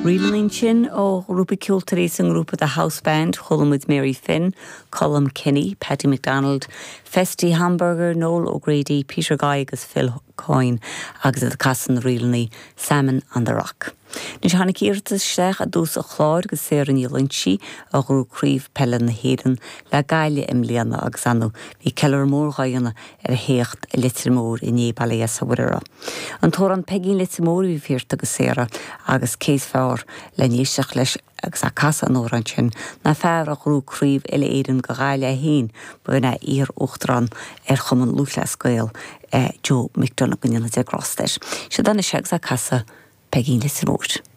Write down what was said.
Rialaíonn sin ó grúpa ciúltaréis an grúpa The House Band, Chulamid Mary Finn, Colm Kinney, Paddy McDonald, Festi Hamburger, Noel O'Grady, Peter Guy agus Phil Coyne, agus a casan rialaí Salmon on the Rock. Ní tháinig iartas steach a dús a chláir agus séar an Iolantí a grú críomh pellan na héan le gaile imlíana agus anú bhí ceilr mór gaiana ar héocht litir mór i ní bailí sa bhuiire. An tór an pegin litir mór bhí fírt agus séara agus céis fearr le níoseach leis agus a casa an óran sin na fearr a grú críomh ile éidir go gaile a hín buina ír uchtran ar chuman lúthla scoil Joe McDonagh gníanana de grostais. Se dana seag a casa pegin litir mór.